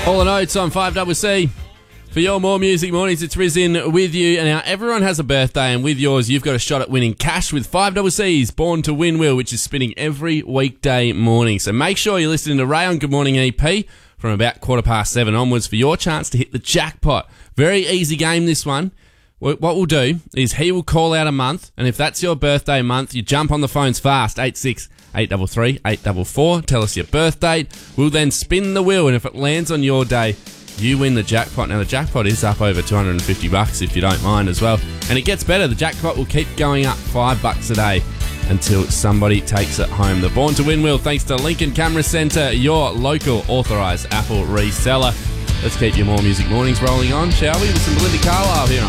All the notes on 5CC. For your More Music Mornings, it's Rizin with you. And now everyone has a birthday, and with yours, you've got a shot at winning cash with 5CC's Born to Win wheel, which is spinning every weekday morning. So make sure you're listening to Ray on Good Morning EP from about 7:15 onwards for your chance to hit the jackpot. Very easy game, this one. What we'll do is he will call out a month, and if that's your birthday month, you jump on the phones fast, 86-833 844, tell us your birth date. We'll then spin the wheel, and if it lands on your day, you win the jackpot. Now, the jackpot is up over $250 if you don't mind as well. And it gets better. The jackpot will keep going up $5 a day until somebody takes it home. The Born to Win wheel, thanks to Lincoln Camera Centre, your local authorised Apple reseller. Let's keep your More Music Mornings rolling on, shall we? With some Belinda Carlisle here on